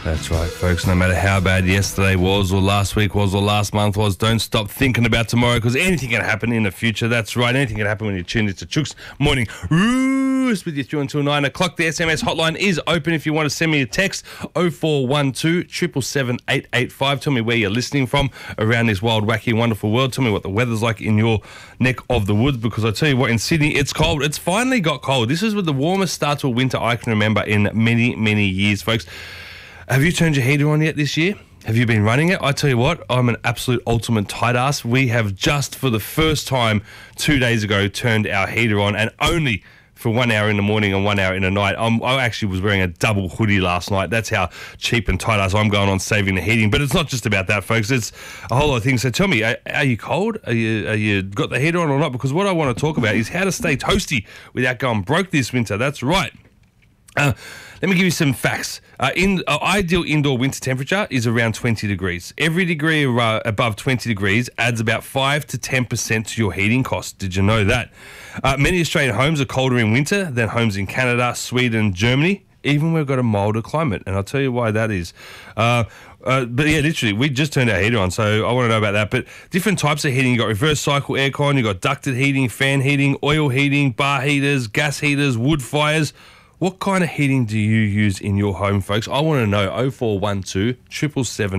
That's right, folks. No matter how bad yesterday was or last week was or last month was, don't stop thinking about tomorrow because anything can happen in the future. That's right. Anything can happen when you tune into Chooks Morning Roost with you through until 9 o'clock. The SMS hotline is open if you want to send me a text. 0412 777 885. Tell me where you're listening from around this wild, wacky, wonderful world. Tell me what the weather's like in your neck of the woods, because I tell you what, in Sydney, it's cold. It's finally got cold. This is with the warmest start to a winter I can remember in many, many years, folks. Have you turned your heater on yet this year? Have you been running it? I tell you what, I'm an absolute ultimate tight ass. We have just for the first time 2 days ago turned our heater on, and only for 1 hour in the morning and 1 hour in the night. I actually was wearing a double hoodie last night. That's how cheap and tight ass I'm going on saving the heating. But it's not just about that, folks. It's a whole lot of things. So tell me, are you cold? Are you got the heater on or not? Because what I want to talk about is how to stay toasty without going broke this winter. That's right. Let me give you some facts. Ideal indoor winter temperature is around 20 degrees. Every degree above 20 degrees adds about 5 to 10% to your heating costs. Did you know that? Many Australian homes are colder in winter than homes in Canada, Sweden, Germany. Even we've got a milder climate, and I'll tell you why that is. But yeah, literally, we just turned our heater on, so I want to know about that. But different types of heating. You've got reverse cycle aircon, you've got ducted heating, fan heating, oil heating, bar heaters, gas heaters, wood fires. What kind of heating do you use in your home, folks? I want to know. 0412 777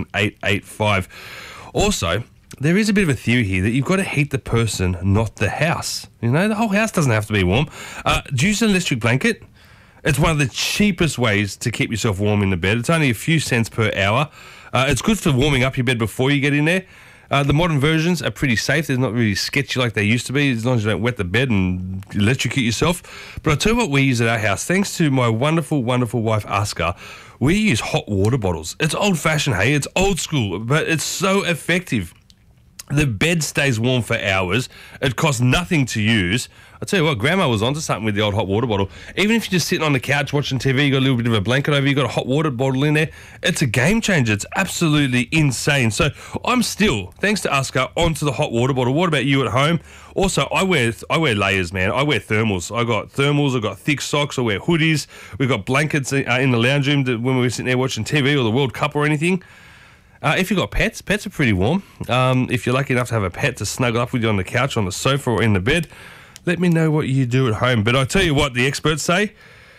885. Also, there is a bit of a theory here that you've got to heat the person, not the house. You know, the whole house doesn't have to be warm. Do you use an electric blanket? It's one of the cheapest ways to keep yourself warm in the bed. It's only a few cents per hour. It's good for warming up your bed before you get in there. The modern versions are pretty safe. They're not really sketchy like they used to be, as long as you don't wet the bed and electrocute yourself. But I'll tell you what we use at our house. Thanks to my wonderful, wonderful wife, Aska, we use hot water bottles. It's old-fashioned, hey? It's old school, but it's so effective. The bed stays warm for hours. It costs nothing to use. I'll tell you what, Grandma was onto something with the old hot water bottle. Even if you're just sitting on the couch watching TV, you got a little bit of a blanket over you, got a hot water bottle in there. It's a game changer. It's absolutely insane. So I'm still, thanks to Aska, onto the hot water bottle. What about you at home? Also, I wear layers, man. I wear thermals. I got thermals. I got thick socks. I wear hoodies. We've got blankets in the lounge room when we're sitting there watching TV or the World Cup or anything. If you've got pets are pretty warm. If you're lucky enough to have a pet to snuggle up with you on the couch, on the sofa, or in the bed, let me know what you do at home. But I tell you what the experts say.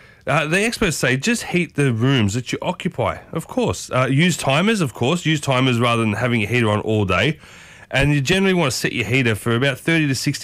Just heat the rooms that you occupy. Of course. Use timers, rather than having your heater on all day. And you generally want to set your heater for about 30 to 60